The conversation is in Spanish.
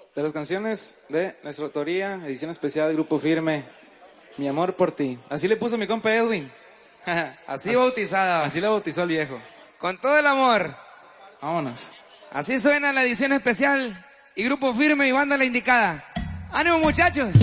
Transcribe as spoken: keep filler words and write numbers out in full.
De las canciones de nuestra autoría, edición especial de Grupo Firme, Mi amor por ti. Así le puso mi compa Edwin. Así, así bautizada. Así la bautizó el viejo. Con todo el amor. Vámonos. Así suena la edición especial y Grupo Firme y banda La Indicada. ¡Ánimo, muchachos!